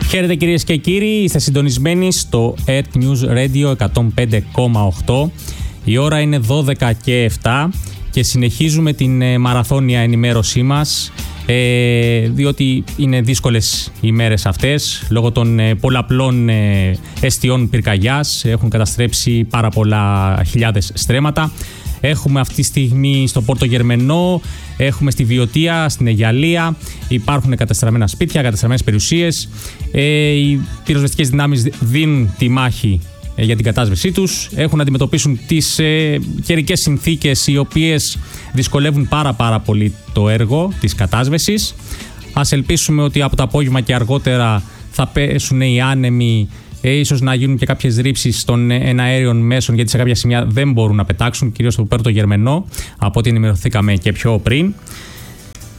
Χαίρετε κυρίες και κύριοι, είστε συντονισμένοι στο Earth News Radio 105,8. Η ώρα είναι 12 και 7 και συνεχίζουμε την μαραθώνια ενημέρωσή μας, διότι είναι δύσκολες οι μέρες αυτές λόγω των πολλαπλών εστιών πυρκαγιάς. Έχουν καταστρέψει πάρα πολλά χιλιάδες στρέμματα. Έχουμε αυτή τη στιγμή στο Πόρτο Γερμενό, έχουμε στη Βιωτία, στην Αιγιαλία, υπάρχουν καταστραμμένα σπίτια, καταστραμμένες περιουσίες. Οι πυροσβεστικές δυνάμεις δίνουν τη μάχη για την κατάσβεσή τους. Έχουν να αντιμετωπίσουν τις καιρικές συνθήκες οι οποίες δυσκολεύουν πάρα πολύ το έργο της κατάσβεσης. Ας ελπίσουμε ότι από το απόγευμα και αργότερα θα πέσουν οι άνεμοι. Ίσως να γίνουν και κάποιες ρήψεις των εναέριων μέσων, γιατί σε κάποια σημεία δεν μπορούν να πετάξουν, κυρίως στο Πόρτο Γερμενό, από ό,τι ενημερωθήκαμε και πιο πριν.